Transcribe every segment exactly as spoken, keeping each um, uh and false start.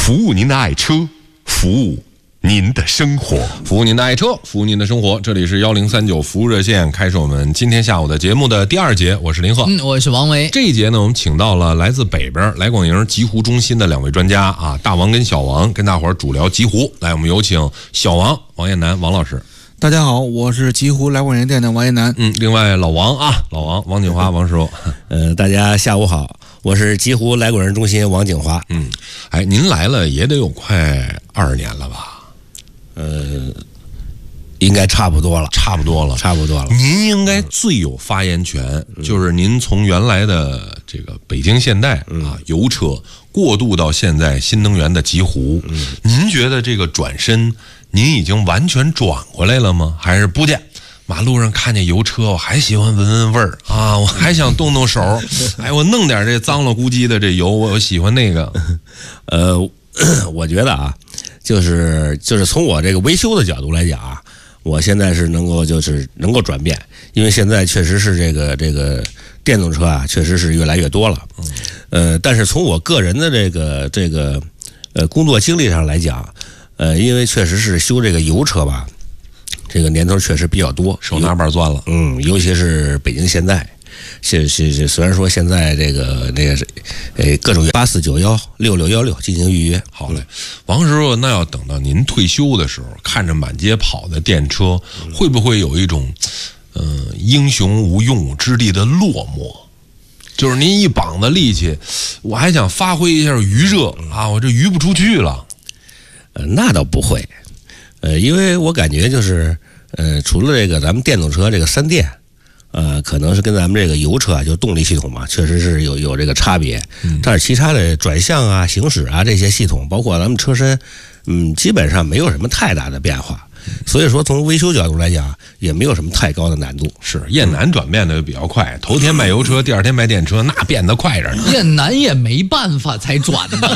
服务您的爱车，服务您的生活， 服务您的爱车，服务您的生活。这里是幺零三九服务热线，开始我们今天下午的节目的第二节，我是林鹤， 嗯，我是王维。 这一节呢，我们请到了来自北边来广营极狐中心的两位专家啊，大王跟小王，跟大伙儿主聊极狐。来，我们有请小王王彦南王老师。 大家好，我是极狐来广营店的王彦南。 嗯，另外老王啊，老王王景华王师傅。 呃，大家下午好，我是极狐来广人中心王景华。 嗯，哎，您来了也得有快二十年了吧？ 呃，应该差不多了， 差不多了， 差不多了。 您应该最有发言权，就是您从原来的这个北京现代啊油车过渡到现在新能源的极狐，您觉得这个转身您已经完全转过来了吗？还是不见？马路上看见油车，我还喜欢闻闻味儿啊，我还想动动手，哎，我弄点这脏了咕叽的这油，我喜欢那个。 呃，我觉得啊，就是就是从我这个维修的角度来讲啊，我现在是能够就是能够转变，因为现在确实是这个这个电动车啊，确实是越来越多了。呃，但是从我个人的这个这个呃工作经历上来讲，呃，因为确实是修这个油车吧。这个年头确实比较多， 手拿把攥了。 嗯，尤其是北京现代，是是是，虽然说现在这个那个是，呃，各种八四九幺六六幺六进行预约。 好嘞，王师傅，那要等到您退休的时候，看着满街跑的电车，会不会有一种，嗯、呃，英雄无用武之地的落寞？就是您一膀子力气，我还想发挥一下余热啊，我这余不出去了。 呃，那倒不会。呃，因为我感觉就是，呃，除了这个咱们电动车这个三电，呃，可能是跟咱们这个油车啊，就动力系统嘛，确实是有有这个差别。嗯，但是其他的转向啊、行驶啊这些系统，包括咱们车身，嗯，基本上没有什么太大的变化。所以说，从维修角度来讲，也没有什么太高的难度。 是燕南转变的比较快，头天卖油车，第二天卖电车，那变得快着呢。 燕南也没办法才转的。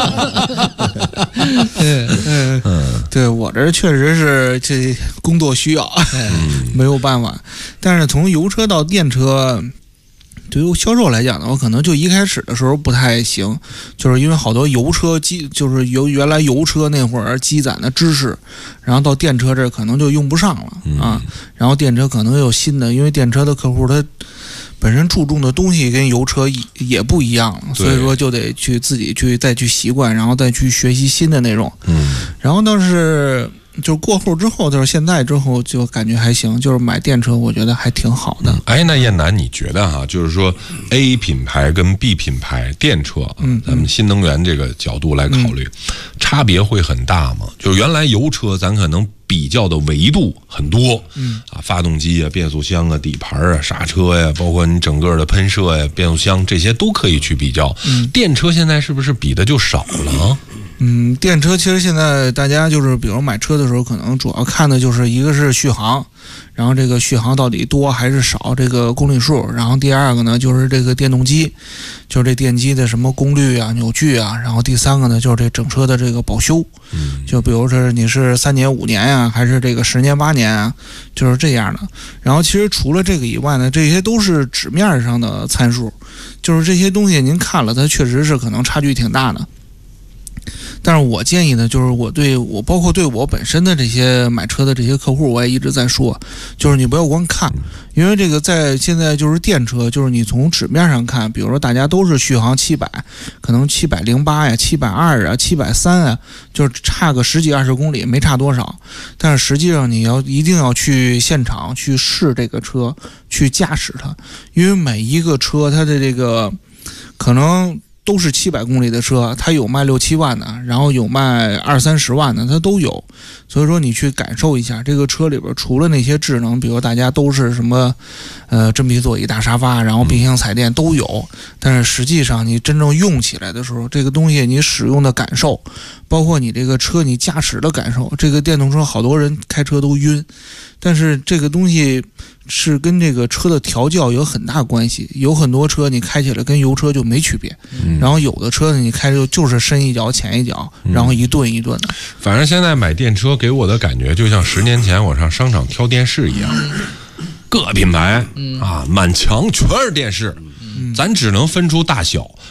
嗯嗯嗯，对我这确实是这工作需要，没有办法。但是从油车到电车，对于销售来讲的话，可能就一开始的时候不太行，就是因为好多油车积，就是由原来油车那会儿积攒的知识，然后到电车这可能就用不上了啊。然后电车可能有新的，因为电车的客户他本身注重的东西跟油车也不一样了，所以说就得去自己去再去习惯，然后再去学习新的内容。嗯，然后倒是。就是过后之后，就是现在之后就感觉还行，就是买电车我觉得还挺好的。 嗯、哎，那燕南你觉得哈，就是说 A 品牌跟 B 品牌电车，嗯，咱们新能源这个角度来考虑，嗯、差别会很大吗？就是原来油车咱可能比较的维度很多，嗯啊，发动机啊、变速箱啊、底盘啊、刹车呀、啊，包括你整个的喷射呀、变速箱这些都可以去比较。嗯，电车现在是不是比的就少了？ 嗯，电车其实现在大家就是，比如买车的时候，可能主要看的就是一个是续航，然后这个续航到底多还是少，这个公里数，然后第二个呢就是这个电动机，就是这电机的什么功率啊、扭矩啊，然后第三个呢就是这整车的这个保修，嗯，就比如说你是三年五年啊，还是这个十年八年啊，就是这样的。然后其实除了这个以外呢，这些都是纸面上的参数，就是这些东西您看了，它确实是可能差距挺大的。但是我建议呢，就是我对我包括对我本身的这些买车的这些客户，我也一直在说，就是你不要光看，因为这个在现在就是电车，就是你从纸面上看，比如说大家都是续航七百，可能七百零八呀、七百二啊、七百三啊，就是差个十几二十公里，没差多少。但是实际上你要一定要去现场去试这个车，去驾驶它，因为每一个车它的这个可能。都是七百公里的车，它有卖六七万的，然后有卖二三十万的，它都有。所以说你去感受一下这个车里边，除了那些智能，比如大家都是什么，呃，真皮座椅、大沙发，然后冰箱、彩电都有。但是实际上你真正用起来的时候，这个东西你使用的感受，包括你这个车你驾驶的感受，这个电动车好多人开车都晕，但是这个东西。是跟这个车的调教有很大关系，有很多车你开起来跟油车就没区别，嗯、然后有的车呢你开着就是深一脚浅一脚，然后一顿一顿的。 反正现在买电车给我的感觉就像十年前我上商场挑电视一样，各品牌啊满墙全是电视，咱只能分出大小。